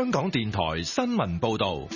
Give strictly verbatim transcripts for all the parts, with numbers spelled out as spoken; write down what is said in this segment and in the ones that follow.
香港電台新聞報道。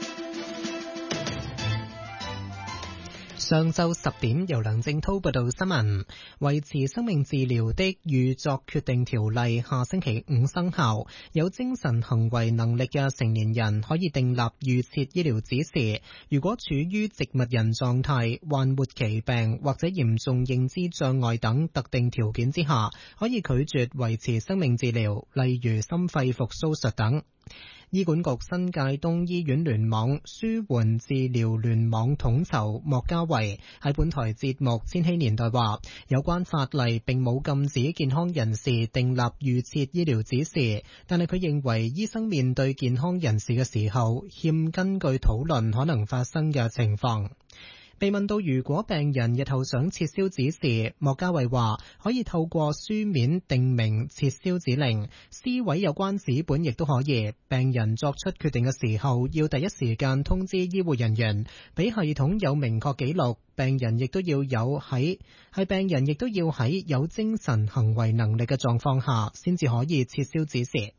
上晝十點，由梁正濤報道新聞。維持生命治療的預作決定條例下星期五生效，有精神行為能力嘅成年人可以訂立預設醫療指示，如果處於植物人狀態、患末期病或者嚴重認知障礙等特定條件之下，可以拒絕維持生命治療，例如心肺復甦術等。醫管局新界東醫院聯網舒緩治療聯網統籌莫家維喺本台節目《千禧年代》話，有關法例並冇禁止健康人士訂立預設醫療指示，但係佢認為醫生面對健康人士嘅時候，欠根據討論可能發生嘅情況。被問到如果病人日後想撤銷指示，莫家衛話可以透過書面訂明撤銷指令，撕毀有關紙本亦都可以。病人作出決定嘅時候，要第一時間通知醫護人員，俾系統有明確記錄。病人亦都要有喺係病人亦都要喺有精神行為能力嘅狀況下，先至可以撤銷指示。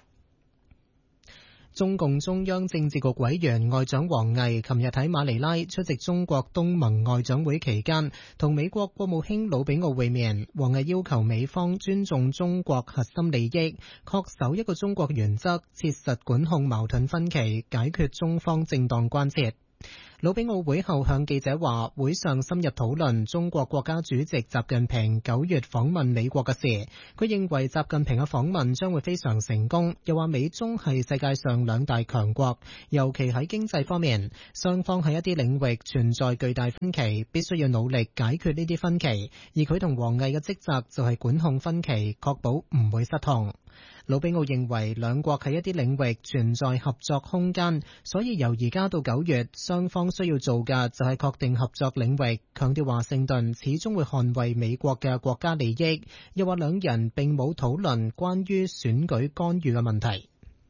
中共中央政治局委員外長王毅琴日喺馬尼拉出席中國東盟外長會期間，同美國國務卿魯比奧會面。王毅要求美方尊重中國核心利益，恪守一個中國原則，切實管控矛盾分歧，解決中方正當關切。魯比奧會後向記者話，會上深入討論中國國家主席習近平九月訪問美國嘅事。佢認為習近平嘅訪問將會非常成功，又話美中係世界上兩大強國，尤其喺經濟方面，雙方喺一啲領域存在巨大分歧，必須要努力解決呢啲分歧。而佢同王毅嘅職責就係管控分歧，確保唔會失控。魯比奧認為兩國喺一啲領域存在合作空間，所以由而家到九月，雙方需要做嘅就係確定合作領域，強調華盛頓始終會捍衛美國嘅國家利益。又話兩人並冇討論關於選舉干預嘅問題。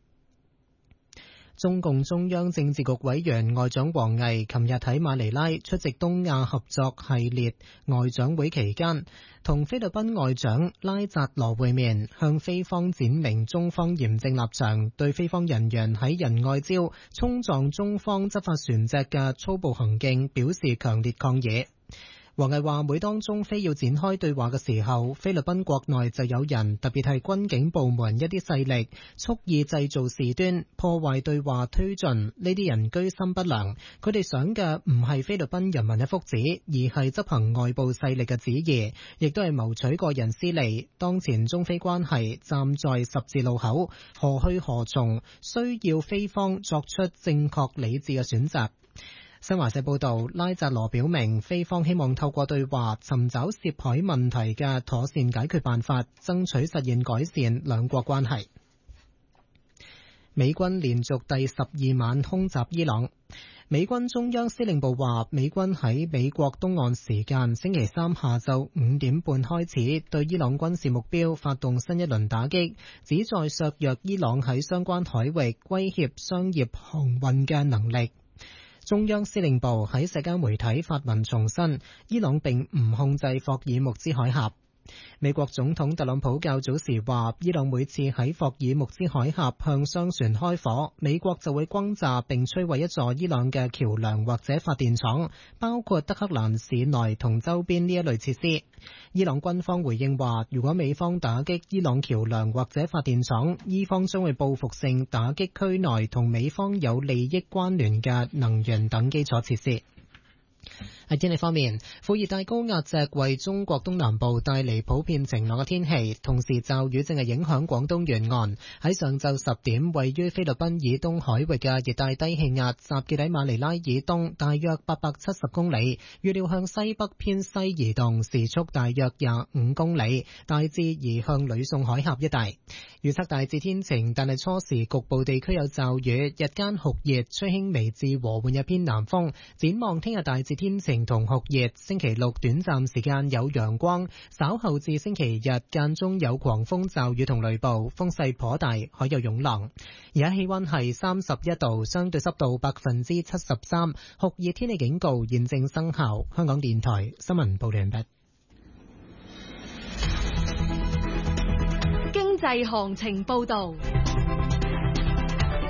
中共中央政治局委員外長王毅琴日喺馬尼拉出席東亞合作系列外長會期間，同菲律賓外長拉扎羅會面，向菲方展明中方嚴正立場，對菲方人員喺仁愛礁衝撞中方執法船隻嘅粗暴行徑表示強烈抗議。王毅話，每當中菲要展開對話嘅時候，菲律賓國內就有人，特別係軍警部門一啲勢力，蓄意製造事端，破壞對話推進。呢啲人居心不良，佢哋想嘅唔係菲律賓人民嘅福祉，而係執行外部勢力嘅旨意，亦都係謀取個人私利。當前中菲關係站在十字路口，何去何從，需要菲方作出正確理智嘅選擇。新華社報道，拉扎羅表明，菲方希望透過對話尋找涉海問題嘅妥善解決辦法，爭取實現改善兩國關係。美軍連續第十二晚空襲伊朗。美軍中央司令部話，美軍喺美國東岸時間星期三下晝五點半開始對伊朗軍事目標發動新一輪打擊，旨在削弱伊朗喺相關海域威脅商業航運嘅能力。中央司令部喺社交媒體發文重申，伊朗並唔控制霍爾木茲海峽。美國總統特朗普較早時話，伊朗每次喺霍爾木茲海峽向商船開火，美國就會轟炸並摧毀一座伊朗嘅橋樑或者發電廠，包括德黑蘭市內同周邊呢一類設施。伊朗軍方回應話，如果美方打擊伊朗橋樑或者發電廠，伊方將會報復性打擊區內同美方有利益關聯嘅能源等基礎設施。喺天氣方面，副熱帶高壓脊為中國東南部帶嚟普遍晴朗嘅天氣，同時驟雨正係影響廣東沿岸。喺上晝十點，位於菲律賓以東海域嘅熱帶低氣壓集結喺馬尼拉以東大約八百七十公里，預料向西北偏西移動，時速大約廿五公里，大致移向呂宋海峽一帶。預測大致天晴，但係初時局部地區有驟雨，日間酷熱，吹輕微至和緩一偏南風。展望聽日大致天晴同酷熱，星期六短暫時間有陽光，稍後至星期日間中有狂風驟雨同雷暴，風勢頗大，海有湧浪。而家氣溫係三十一度，相對濕度百分之七十三，酷熱天氣警告現正生效。香港電台新聞報道完畢。 經濟行情報道。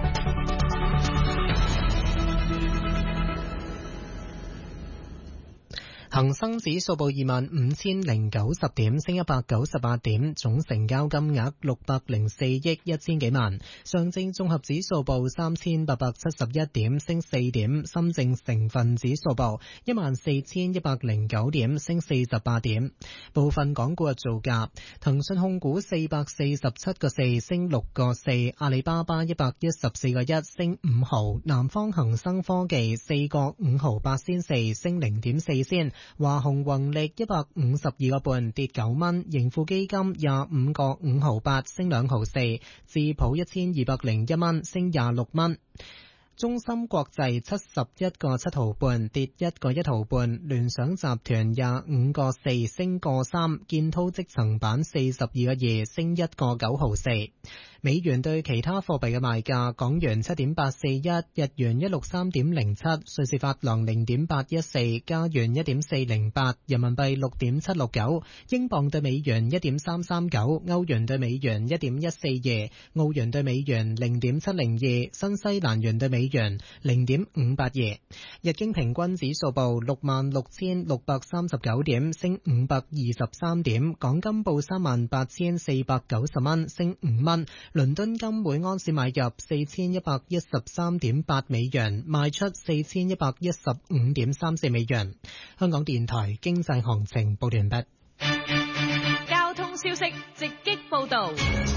恒生指數報二萬五千零九十點，升一百九十八點，總成交金額六百零四億一千幾萬。上證綜合指數報三千八百七十一點，升四點。深證成分指數報一萬四千一百零九點，升四十八點。部分港股嘅造價：騰訊控股四百四十七個四，升六個四；阿里巴巴一百一十四個一，升五毫；南方恒生科技四個五毫八仙四，升零點四仙；華虹宏力一百五十二個半，跌九蚊；盈富基金廿五個五毫八，升兩毫四；智普一千二百零一蚊，升廿六蚊。中芯國際七十一個七毫半，跌一個一毫半；聯想集團廿五個四，升個三；建滔積層板四十二個二，升一個九毫四。美元對其他貨幣嘅賣價：港元七點八四一，日元一六三點零七，瑞士法郎零點八一四，加元一點四零八，人民幣六點七六九，英鎊對美元一點三三九，歐元對美元一點一四二，澳元對美元零點七零二，新西蘭元對美元零點五八二。日經平均指數報六萬六千六百三十九點，升五百二十三點。港金報三萬八千四百九十蚊，升五蚊。倫敦金每安士買入四千一百一十三點八美元，賣出四千一百一十五點三四美元。香港電台經濟行情報完畢。 交通消息直擊報道。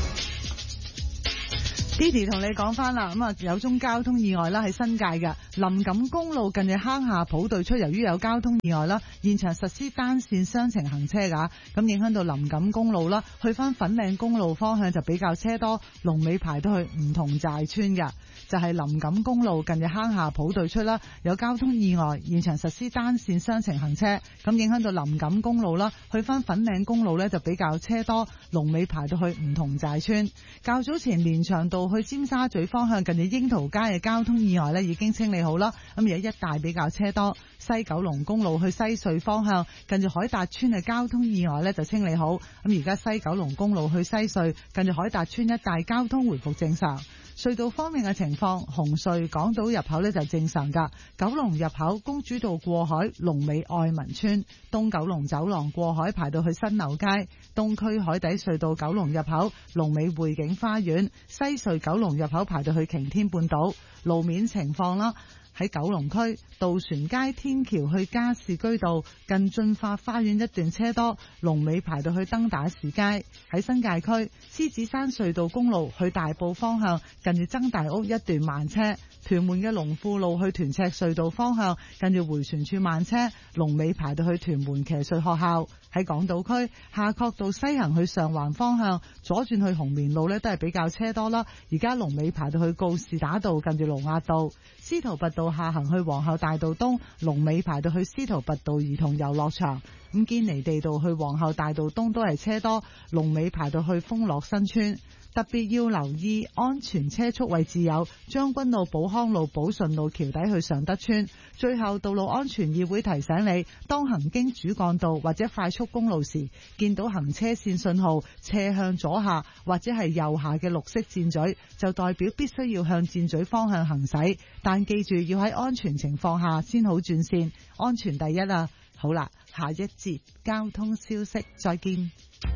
Didi 同你講翻啦，咁啊有宗交通意外啦，喺新界嘅林錦公路近住坑下埔對出，由於有交通意外啦，現場實施單線雙程行車噶，咁影響到林錦公路啦，去翻粉嶺公路方向就比較車多，龍尾排到去梧桐寨村嘅，就係林錦公路近住坑下埔對出啦，有交通意外，現場實施單線雙程行車，咁影響到林錦公路啦，去翻粉嶺公路呢就比較車多，龍尾排到去梧桐寨村。較早前連翔道去尖沙咀方向近住櫻桃街嘅交通意外呢已經清理好啦，咁而家一帶比較車多。西九龍公路去西隧方向近住海達村嘅交通意外呢就清理好，咁而家西九龍公路去西隧近住海達村一帶交通回復正常。隧道方面嘅情況，紅隧港島入口呢就正常噶，九龍入口公主道過海龍尾愛民村，東九龍走廊過海排到去新樓街，東區海底隧道九龍入口龍尾匯景花園，西隧九龍入口排到去擎天半島。路面情況啦，喺九龍區渡船街天橋去加士居道近駿發花園一段車多，龍尾排到去登打士街。喺新界區獅子山隧道公路去大埔方向近住曾大屋一段慢車，屯門嘅龍富路去屯赤隧道方向近住迴旋處慢車，龍尾排到去屯門騎術學校。喺港島區夏慤道西行去上環方向左轉去紅棉路呢都係比較車多啦，而家龍尾排到去告士打道近住盧押道。司徒拔道下行去皇后大道東，龍尾排到去司徒拔道兒童遊樂場。咁堅尼地道去皇后大道東都係車多，龍尾排到去豐樂新村。特別要留意安全車速位置有將軍澳寶康路寶順路橋底去尚德村。最後，道路安全議會提醒你，當行經主幹道或者快速公路時，見到行車線信號斜向左下或者係右下嘅綠色箭嘴，就代表必須要向箭嘴方向行駛，但記住要喺安全情況下先好轉線，安全第一啊！好啦，下一節交通消息再見。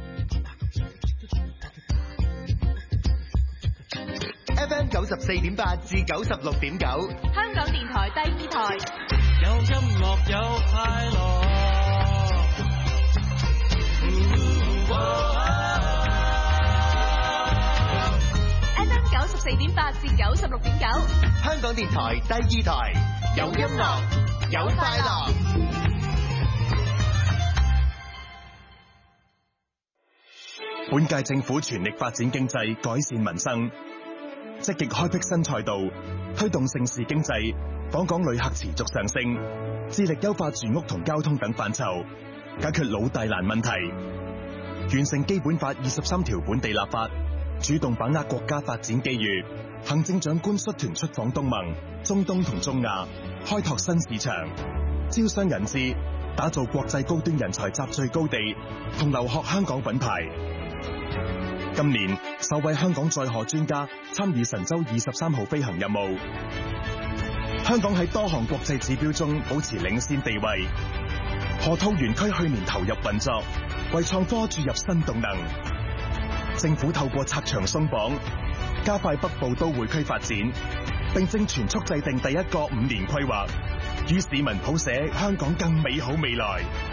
F M 九十四點八至九十六點九， 香港電台第二台， 有音樂有快樂。 F M 九十四點八至九十六點九， 香港電台第二台，有音樂有快樂。 本屆政府全力發展經濟，改善民生，積極開闢新賽道，推動盛事經濟，訪港旅客持續上升，致力優化住屋同交通等範疇，解決老大難問題，完成基本法二十三條本地立法，主動把握國家發展機遇。行政長官率團出訪東盟、中東同中亞，開拓新市場，招商引資，打造國際高端人才集聚高地，同留學香港品牌。今年首位香港載荷專家參與神舟二十三號飛行任務，香港喺多項國際指標中保持領先地位， 河套園區去年投入運作，為創科注入新動能。政府透過拆牆鬆綁，加快北部都會區發展，並正全速制定第一個五年規劃，與市民譜寫香港更美好未來。